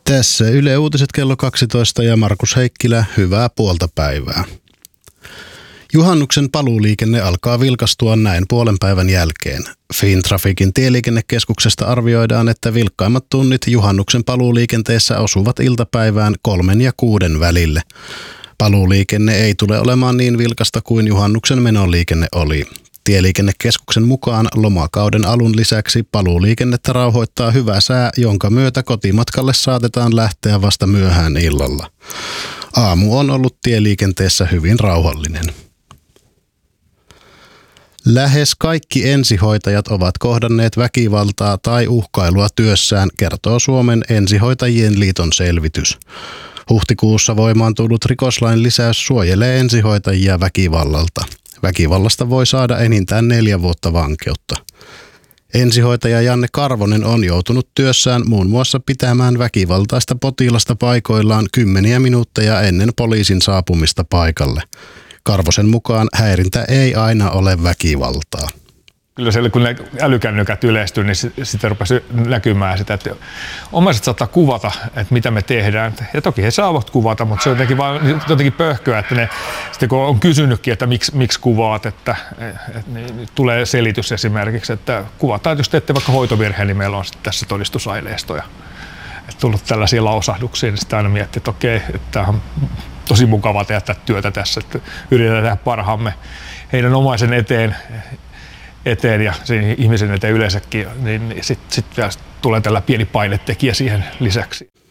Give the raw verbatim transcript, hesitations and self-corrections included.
Tässä Yle Uutiset kello kaksitoista ja Markus Heikkilä, hyvää puolta päivää. Juhannuksen paluuliikenne alkaa vilkastua näin puolen päivän jälkeen. Fintraficin tieliikennekeskuksesta arvioidaan, että vilkkaimmat tunnit juhannuksen paluuliikenteessä osuvat iltapäivään kolmen ja kuuden välille. Paluuliikenne ei tule olemaan niin vilkasta kuin juhannuksen menoliikenne oli. Tieliikennekeskuksen mukaan lomakauden alun lisäksi paluuliikennettä rauhoittaa hyvä sää, jonka myötä kotimatkalle saatetaan lähteä vasta myöhään illalla. Aamu on ollut tieliikenteessä hyvin rauhallinen. Lähes kaikki ensihoitajat ovat kohdanneet väkivaltaa tai uhkailua työssään, kertoo Suomen ensihoitajien liiton selvitys. Huhtikuussa voimaan tullut rikoslain lisäys suojelee ensihoitajia väkivallalta. Väkivallasta voi saada enintään neljä vuotta vankeutta. Ensihoitaja Janne Karvonen on joutunut työssään muun muassa pitämään väkivaltaista potilasta paikoillaan kymmeniä minuutteja ennen poliisin saapumista paikalle. Karvosen mukaan häirintä ei aina ole väkivaltaa. Kyllä siellä, kun ne älykännykät yleistyy, niin sitten rupesi näkymään sitä, että omaiset saattaa kuvata, että mitä me tehdään. Ja toki he saavat kuvata, mutta se on jotenkin, vaan, jotenkin pöhköä, että ne, sitten kun on kysynytkin, että miksi, miksi kuvaat, että, että niin tulee selitys esimerkiksi, että kuvataan, että jos teette vaikka hoitovirheen, niin meillä on tässä todistusaineistoja. Että tullut tällaisia lausahduksia, niin sitten aina miettii, että okei, että tämä on tosi mukavaa tehdä työtä tässä, että yritetään tehdä parhaamme heidän omaisen eteen, eteen ja sen ihmisen eteen yleensäkin, niin sitten sit tulee tällä pieni painetekijä siihen lisäksi.